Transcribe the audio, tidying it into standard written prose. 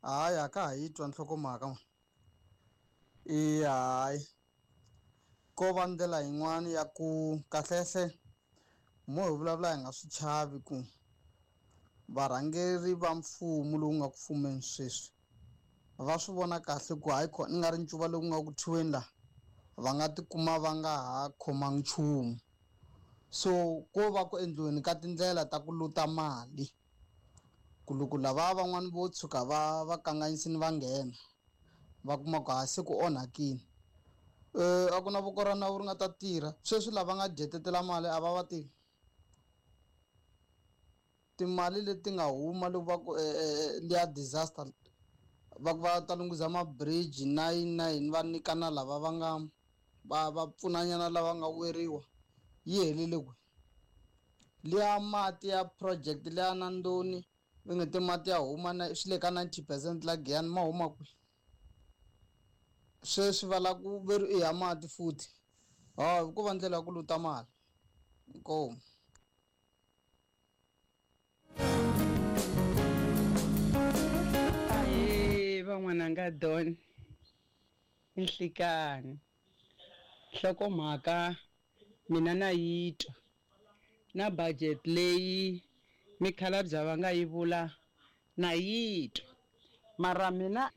hayi a ka ha yi twa nhlokomhaka n'wana hayi ko va ndlela yin'wana ya ku kahlehle mo hi vulavula hi nga swi chavi ku varhangeri va mfumo lowu nga ku fumeni sweswi va swi vona kahle ku hayi ni nga ri ncuva lowu nga ku thyiweni laha va nga tikuma va nga ha khomangi nchumu so ko va ku endliweni ka tindlela ta ku luta mali ku loko lava van'wani vo tshuka va kanganyisini va nghena va kuma ku ha se ku onhakini a ku na voko ra nawu ri nga ta tirha sweswi lava nga dyetetela mali a va va tivi timali leti nga huma loko va ku liya disaster va ku va ta lunghiza ma-bridge na yini na yini va nyika na lava va nga va pfunanyana lava nga weriwa yi helile kwihi liya mati ya project liya na ndoni va nge te mati ya huma swi le ka 90% la Giyani ma huma kwihi sweswi va lava ku veri i ya mati futhi ko va ndlela ya ku luta mali inkomu van'wananga Don Nhlikani nhlokomhaka mina na yi twa na budget leyi mikhalabye va nga yi vula na yi twa mara mina